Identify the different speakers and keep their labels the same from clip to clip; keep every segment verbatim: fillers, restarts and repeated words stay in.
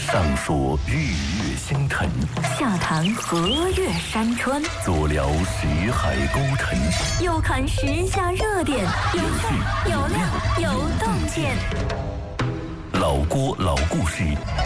Speaker 1: 上说日月星辰，
Speaker 2: 下谈河岳山川，
Speaker 1: 左聊识海沟沉，
Speaker 2: 右看时下热点，有趣有料有洞见。
Speaker 1: 老郭老故事。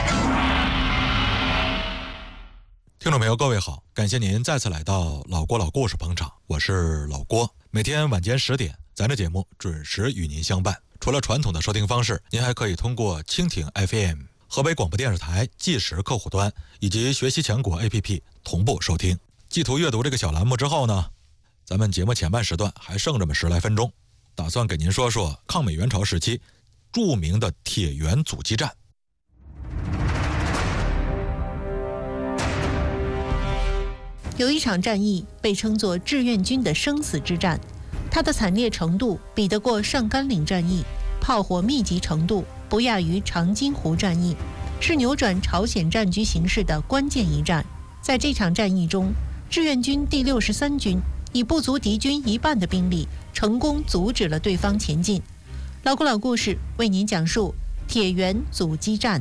Speaker 3: 听众朋友各位好，感谢您再次来到老郭老故事捧场，我是老郭。每天晚间十点，咱这节目准时与您相伴。除了传统的收听方式，您还可以通过蜻蜓 F M、 河北广播电视台计时客户端以及学习强国 A P P 同步收听。记图阅读这个小栏目之后呢，咱们节目前半时段还剩这么十来分钟，打算给您说说抗美援朝时期著名的铁原阻击战。
Speaker 4: 有一场战役被称作志愿军的生死之战，它的惨烈程度比得过上甘岭战役，炮火密集程度不亚于长津湖战役，是扭转朝鲜战局形势的关键一战。在这场战役中，志愿军第六十三军以不足敌军一半的兵力，成功阻止了对方前进。老古老故事为您讲述铁原阻击战。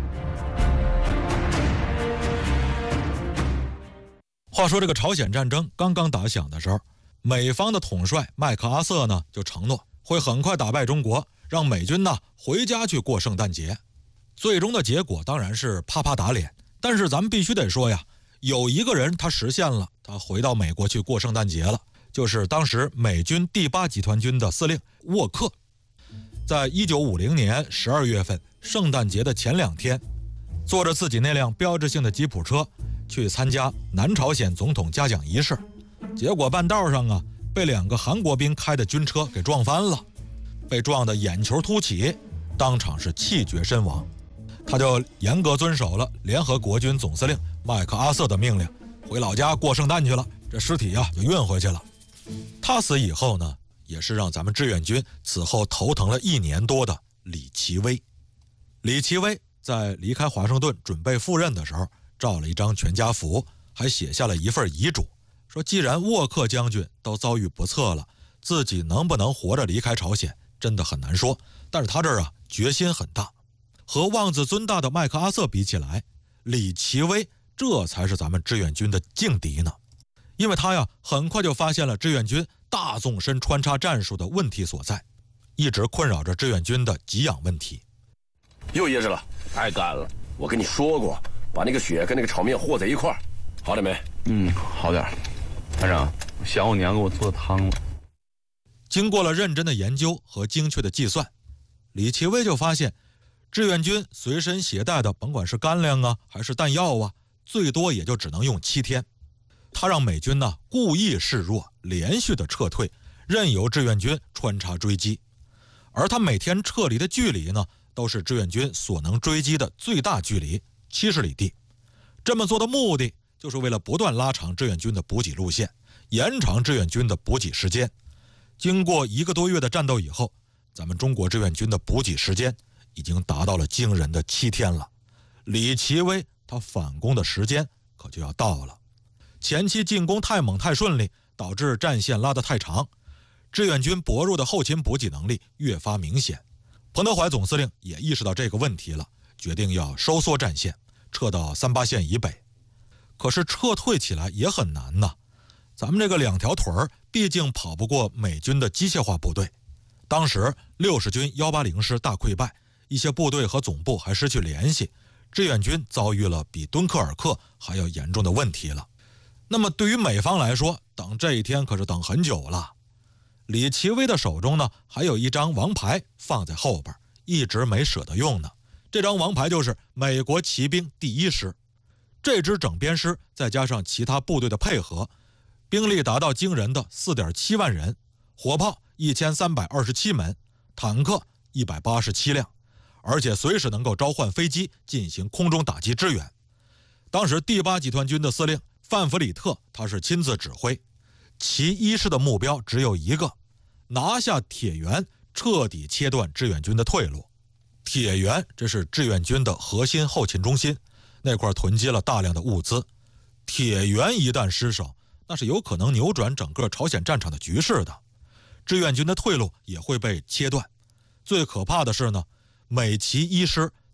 Speaker 3: 话说这个朝鲜战争刚刚打响的时候，美方的统帅麦克阿瑟呢就承诺会很快打败中国，让美军呢回家去过圣诞节。最终的结果当然是啪啪打脸，但是咱们必须得说呀，有一个人他实现了，他回到美国去过圣诞节了，就是当时美军第八集团军的司令沃克。在一九五零年十二月份圣诞节的前两天，坐着自己那辆标志性的吉普车去参加南朝鲜总统嘉奖仪式，结果半道上啊，被两个韩国兵开的军车给撞翻了，被撞得眼球凸起，当场是气绝身亡。他就严格遵守了联合国军总司令麦克阿瑟的命令，回老家过圣诞去了，这尸体啊就运回去了。他死以后呢，也是让咱们志愿军此后头疼了一年多的李奇微。李奇微在离开华盛顿准备赴任的时候，照了一张全家福，还写下了一份遗嘱，说既然沃克将军都遭遇不测了，自己能不能活着离开朝鲜真的很难说，但是他这儿啊决心很大。和望子尊大的麦克阿瑟比起来，李奇微这才是咱们志愿军的劲敌呢。因为他呀很快就发现了志愿军大纵深穿插战术的问题所在，一直困扰着志愿军的给养问题。
Speaker 5: 又噎着了，太干了，我跟你说过，把那个血跟那个炒面和在一块儿，好点没？
Speaker 6: 嗯，好点。团长，我想我娘给我做的汤了。
Speaker 3: 经过了认真的研究和精确的计算，李奇微就发现，志愿军随身携带的甭管是干粮啊还是弹药啊，最多也就只能用七天。他让美军呢故意示弱，连续的撤退，任由志愿军穿插追击，而他每天撤离的距离呢，都是志愿军所能追击的最大距离，七十里地。这么做的目的就是为了不断拉长志愿军的补给路线，延长志愿军的补给时间。经过一个多月的战斗以后，咱们中国志愿军的补给时间已经达到了惊人的七天了。李奇微他反攻的时间可就要到了。前期进攻太猛太顺利，导致战线拉得太长，志愿军薄弱的后勤补给能力越发明显。彭德怀总司令也意识到这个问题了，决定要收缩战线，撤到三八线以北。可是撤退起来也很难呐，咱们这个两条腿儿毕竟跑不过美军的机械化部队。当时六十军一八零师大溃败，一些部队和总部还失去联系，志愿军遭遇了比敦刻尔克还要严重的问题了。那么对于美方来说，等这一天可是等很久了。李奇微的手中呢，还有一张王牌放在后边，一直没舍得用呢。这张王牌就是美国骑兵第一师，这支整编师再加上其他部队的配合，兵力达到惊人的 四点七万人，火炮一千三百二十七门，坦克一百八十七辆，而且随时能够召唤飞机进行空中打击支援。当时第八集团军的司令范弗里特他是亲自指挥，其一师的目标只有一个，拿下铁原，彻底切断志愿军的退路。铁原这是志愿军的核心后勤中心，那块囤积了大量的物资，铁原一旦失守，那是有可能扭转整个朝鲜战场的局势的，志愿军的退路也会被切断。最可怕的是呢，美骑一师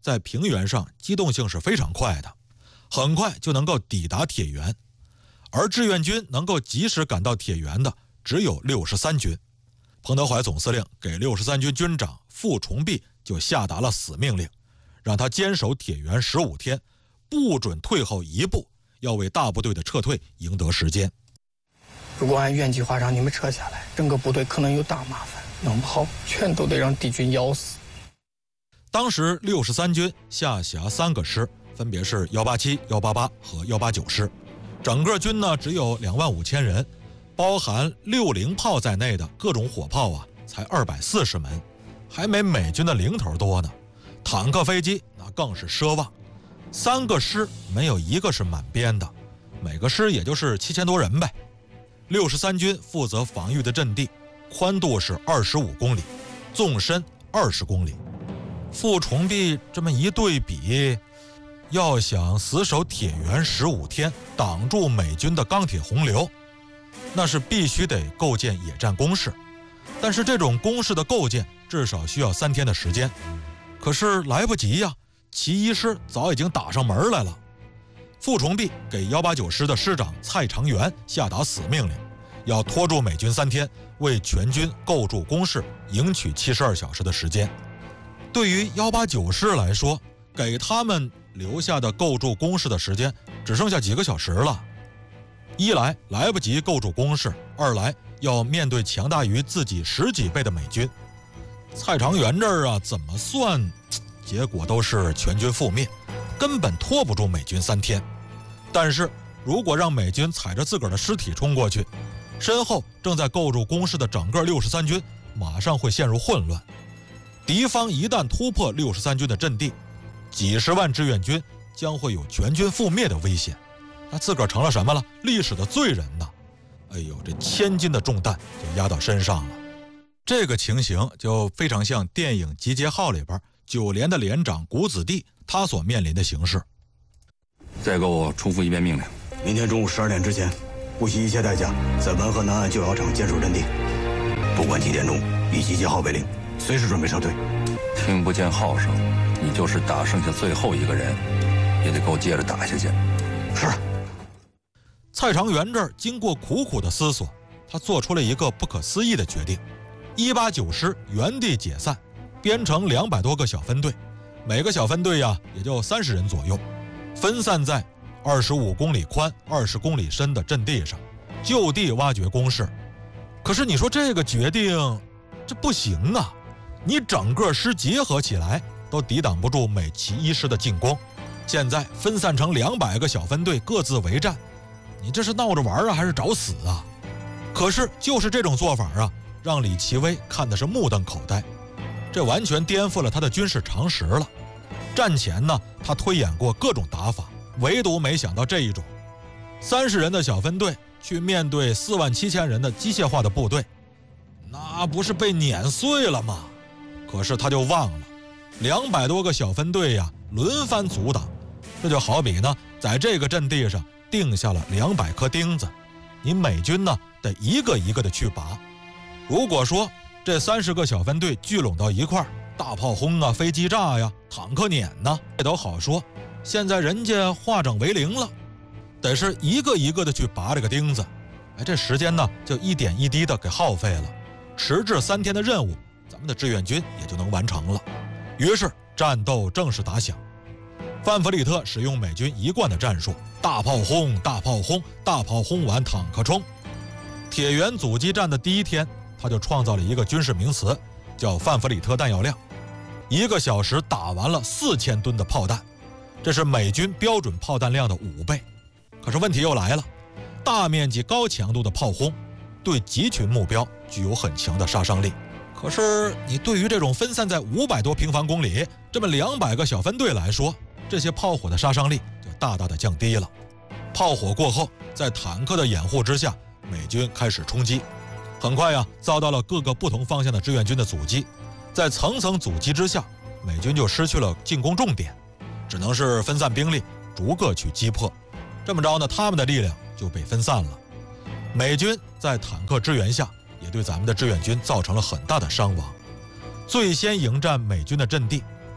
Speaker 3: 在平原上机动性是非常快的，很快就能够抵达铁原，而志愿军能够及时赶到铁原的只有六十三军。彭德怀总司令给六十三军军长傅崇弼就下达了死命令，让他坚守铁原十五天，不准退后一步，要为大部队的撤退赢得时间。
Speaker 7: 如果按原计划让你们撤下来，整个部队可能有大麻烦，弄不好全都得让敌军咬死。
Speaker 3: 当时六十三军下辖三个师，分别是一八七、一八八和一八九师，整个军呢只有两万五千人，包含六零炮在内的各种火炮啊才二百四十门，还没美军的零头多呢。坦克飞机那更是奢望，三个师没有一个是满编的，每个师也就是七千多人呗。六十三军负责防御的阵地，宽度是二十五公里，纵深二十公里。傅崇弼这么一对比，要想死守铁原十五天，挡住美军的钢铁洪流，那是必须得构建野战工事。但是这种工事的构建至少需要三天的时间，可是来不及呀，其一师早已经打上门来了。傅崇弼给一八九师的师长蔡长元下达死命令，要拖住美军三天，为全军构筑工事赢取七十二小时的时间。对于一八九师来说，给他们留下的构筑工事的时间只剩下几个小时了。一来来不及构筑工事，二来要面对强大于自己十几倍的美军。蔡长元这儿啊，怎么算，结果都是全军覆灭，根本拖不住美军三天。但是如果让美军踩着自个儿的尸体冲过去，身后正在构筑工事的整个六十三军马上会陷入混乱。敌方一旦突破六十三军的阵地，几十万志愿军将会有全军覆灭的危险。他自个儿成了什么了？历史的罪人呐！哎呦，这千斤的重担就压到身上了。这个情形就非常像电影《集结号》里边九连的连长谷子地他所面临的形势。
Speaker 6: 再给我重复一遍命令：
Speaker 8: 明天中午十二点之前，不惜一切代价在文河南岸旧窑厂坚守阵地，不管几点钟，以集结号为令，随时准备撤退。
Speaker 6: 听不见号声，你就是打剩下最后一个人，也得给我接着打下去。
Speaker 8: 是。
Speaker 3: 蔡长元这儿经过苦苦的思索，他做出了一个不可思议的决定：一八九师原地解散，编成两百多个小分队，每个小分队呀也就三十人左右，分散在二十五公里宽、二十公里深的阵地上，就地挖掘工事。可是你说这个决定，这不行啊！你整个师结合起来都抵挡不住美其一师的进攻，现在分散成两百个小分队各自为战，你这是闹着玩啊，还是找死啊？可是就是这种做法啊，让李奇微看的是目瞪口呆，这完全颠覆了他的军事常识了。战前呢，他推演过各种打法，唯独没想到这一种：三十人的小分队去面对四万七千人的机械化的部队，那不是被碾碎了吗？可是他就忘了，两百多个小分队呀，轮番阻挡，这就好比呢，在这个阵地上定下了两百颗钉子，你美军呢得一个一个的去拔。如果说这三十个小分队聚拢到一块儿，大炮轰啊，飞机炸呀，坦克碾呢，这都好说。现在人家化整为零了，得是一个一个的去拔这个钉子，哎，这时间呢就一点一滴的给耗费了，迟至三天的任务，咱们的志愿军也就能完成了。于是战斗正式打响。范弗里特使用美军一贯的战术，大炮轰，大炮轰，大炮轰完坦克冲。铁原阻击战的第一天，他就创造了一个军事名词，叫范弗里特弹药量，一个小时打完了四千吨的炮弹，这是美军标准炮弹量的五倍。可是问题又来了，大面积高强度的炮轰对集群目标具有很强的杀伤力，可是你对于这种分散在五百多平方公里这么两百个小分队来说，这些炮火的杀伤力就大大的降低了。炮火过后，在坦克的掩护之下，美军开始冲击，很快呀，遭到了各个不同方向的志愿军的阻击。在层层阻击之下，美军就失去了进攻重点，只能是分散兵力，逐个去击破。这么着呢，他们的力量就被分散了。美军在坦克支援下，也对咱们的志愿军造成了很大的伤亡。最先迎战美军的阵地，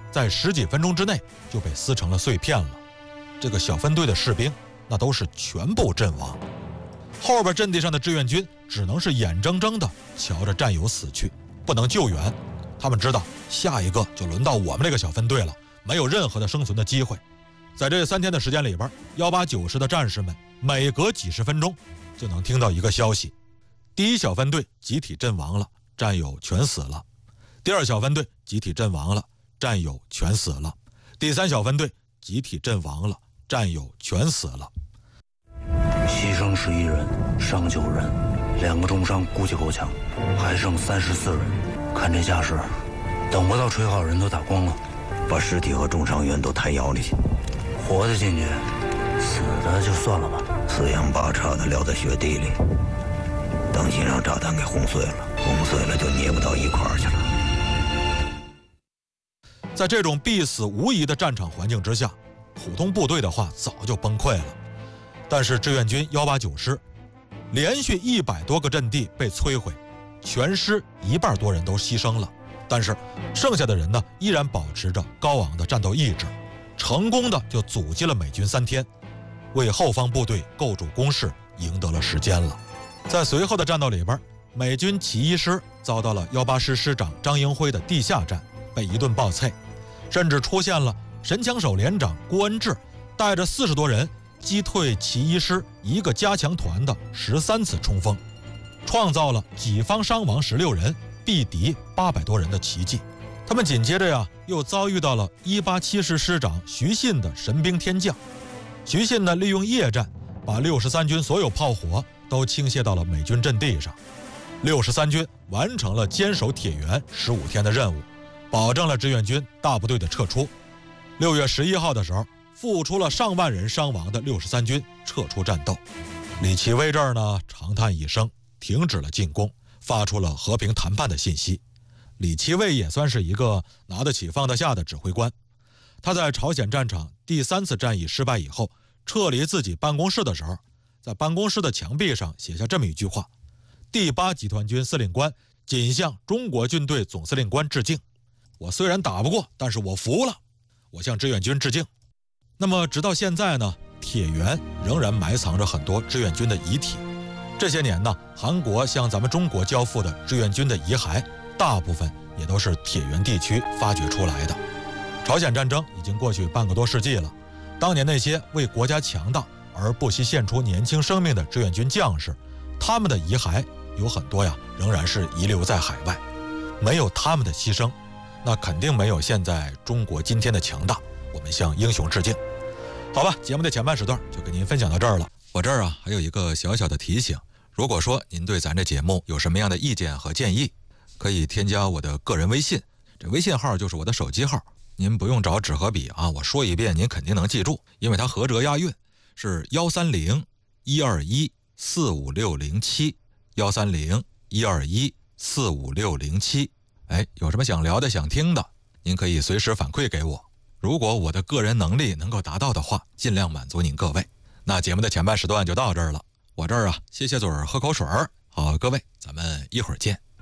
Speaker 3: 在十几分钟之内就被撕成了碎片了。这个小分队的士兵那都是全部阵亡，后边阵地上的志愿军只能是眼睁睁地瞧着战友死去，不能救援。他们知道下一个就轮到我们这个小分队了，没有任何的生存的机会。在这三天的时间里边，一八九师的战士们每隔几十分钟就能听到一个消息：第一小分队集体阵亡了，战友全死了；第二小分队集体阵亡了，战友全死了；第三小分队集体阵亡了，战友全死了。
Speaker 8: 牺牲十一人，伤九人，两个重伤估计够呛，还剩三十四人。看这架势，等不到吹号人都打光了，把尸体和重伤员都抬窑里去。活的进去，死的就算了吧。四仰八叉的撂在雪地里，当心让炸弹给轰碎了，轰碎了就捏不到一块儿去了。
Speaker 3: 在这种必死无疑的战场环境之下，普通部队的话早就崩溃了。但是志愿军一八九师连续一百多个阵地被摧毁，全师一半多人都牺牲了，但是剩下的人呢，依然保持着高昂的战斗意志，成功的就阻击了美军三天，为后方部队构筑工事赢得了时间了。在随后的战斗里边，美军骑一师遭到了一八师师长张英辉的地下战，被一顿暴揍，甚至出现了神枪手连长郭恩志带着四十多人击退骑一师一个加强团的十三次冲锋，创造了己方伤亡十六人，毙敌八百多人的奇迹。他们紧接着呀，又遭遇到了一八七师师长徐信的神兵天降。徐信呢，利用夜战把六十三军所有炮火都倾泻到了美军阵地上。六十三军完成了坚守铁原十五天的任务，保证了志愿军大部队的撤出。六月十一号的时候，付出了上万人伤亡的六十三军撤出战斗。李奇微这儿呢长叹一声，停止了进攻，发出了和平谈判的信息。李奇微也算是一个拿得起放得下的指挥官。他在朝鲜战场第三次战役失败以后，撤离自己办公室的时候，在办公室的墙壁上写下这么一句话：第八集团军司令官谨向中国军队总司令官致敬。我虽然打不过，但是我服了，我向志愿军致敬。那么直到现在呢，铁原仍然埋藏着很多志愿军的遗体。这些年呢，韩国向咱们中国交付的志愿军的遗骸，大部分也都是铁原地区发掘出来的。朝鲜战争已经过去半个多世纪了，当年那些为国家强大而不惜献出年轻生命的志愿军将士，他们的遗骸有很多呀，仍然是遗留在海外。没有他们的牺牲，那肯定没有现在中国今天的强大。我们向英雄致敬。好吧，节目的前半时段就跟您分享到这儿了。我这儿啊还有一个小小的提醒，如果说您对咱这节目有什么样的意见和建议，可以添加我的个人微信，这微信号就是我的手机号，您不用找纸和笔啊，我说一遍您肯定能记住，因为它合辙押韵，是幺三零一二一四五六零七幺三零一二一四五六零七。哎，有什么想聊的想听的，您可以随时反馈给我。如果我的个人能力能够达到的话，尽量满足您各位。那节目的前半时段就到这儿了，我这儿啊歇歇嘴儿喝口水儿。好，各位，咱们一会儿见。